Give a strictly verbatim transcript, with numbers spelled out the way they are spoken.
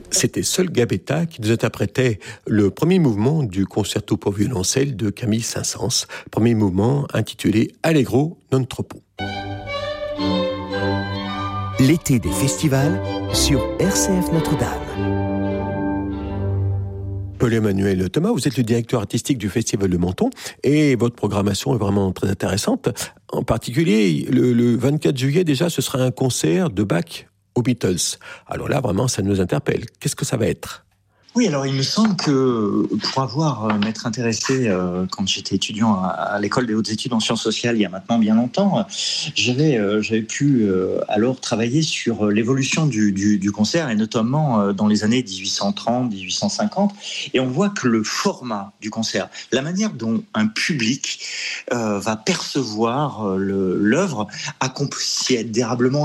C'était Sol Gabetta qui nous interprétait le premier mouvement du concerto pour violoncelle de Camille Saint-Saëns, premier mouvement intitulé Allegro non troppo. L'été des festivals sur R C F Notre-Dame. Paul-Emmanuel Thomas, vous êtes le directeur artistique du Festival de Menton et votre programmation est vraiment très intéressante. En particulier, le, le vingt-quatre juillet déjà, ce sera un concert de Bach aux Beatles. Alors là, vraiment, ça nous interpelle. Qu'est-ce que ça va être ? Oui, alors il me semble que pour avoir euh, m'être intéressé euh, quand j'étais étudiant à, à l'école des hautes études en sciences sociales il y a maintenant bien longtemps, j'avais euh, j'avais pu euh, alors travailler sur l'évolution du, du, du concert et notamment euh, dans les années dix-huit cent trente, dix-huit cent cinquante, et on voit que le format du concert, la manière dont un public euh, va percevoir euh, le, l'œuvre a considérablement